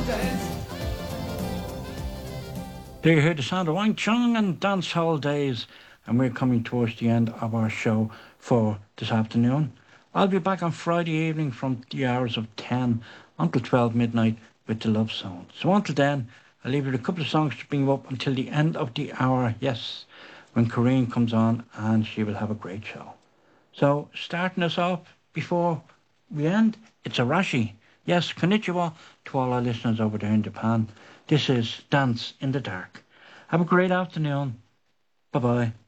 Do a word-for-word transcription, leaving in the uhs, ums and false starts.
There you hear the sound of Wang Chung and Dance Hall Days, and we're coming towards the end of our show for this afternoon. I'll be back on Friday evening from the hours of ten until twelve midnight with the Love Zone. So until then, I'll leave you with a couple of songs to bring you up until the end of the hour, yes, when Corinne comes on and she will have a great show. So starting us off before we end, it's Arashi. Yes, konnichiwa to all our listeners over there in Japan. This is Dance in the Dark. Have a great afternoon. Bye-bye.